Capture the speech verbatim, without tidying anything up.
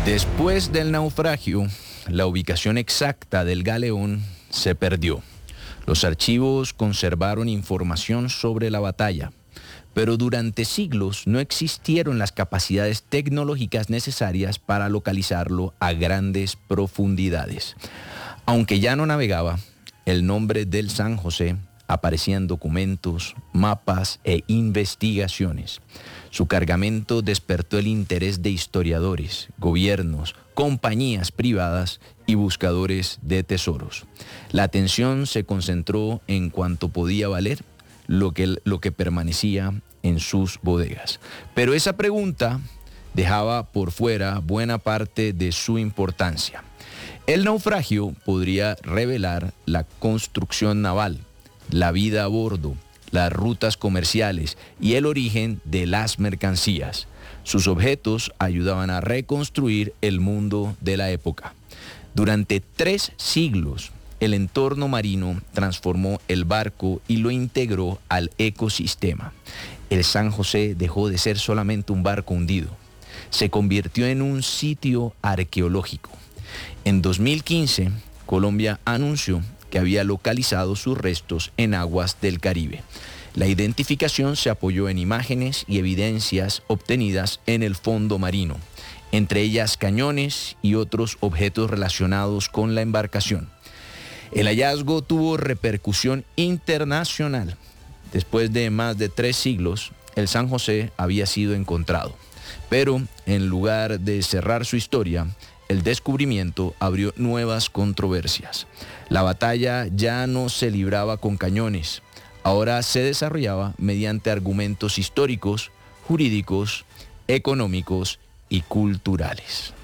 Después del naufragio, la ubicación exacta del galeón se perdió. Los archivos conservaron información sobre la batalla, pero durante siglos no existieron las capacidades tecnológicas necesarias para localizarlo a grandes profundidades. Aunque ya no navegaba, el nombre del San José aparecía en documentos, mapas e investigaciones. Su cargamento despertó el interés de historiadores, gobiernos, compañías privadas y buscadores de tesoros. La atención se concentró en cuanto podía valer lo que, lo que permanecía en sus bodegas. Pero esa pregunta dejaba por fuera buena parte de su importancia. El naufragio podría revelar la construcción naval, la vida a bordo, las rutas comerciales y el origen de las mercancías. Sus objetos ayudaban a reconstruir el mundo de la época. Durante tres siglos, el entorno marino transformó el barco y lo integró al ecosistema. El San José dejó de ser solamente un barco hundido. Se convirtió en un sitio arqueológico. En dos mil quince, Colombia anunció que había localizado sus restos en aguas del Caribe. La identificación se apoyó en imágenes y evidencias obtenidas en el fondo marino, entre ellas cañones y otros objetos relacionados con la embarcación. El hallazgo tuvo repercusión internacional. Después de más de tres siglos, el San José había sido encontrado. Pero en lugar de cerrar su historia, el descubrimiento abrió nuevas controversias. La batalla ya no se libraba con cañones, ahora se desarrollaba mediante argumentos históricos, jurídicos, económicos y culturales.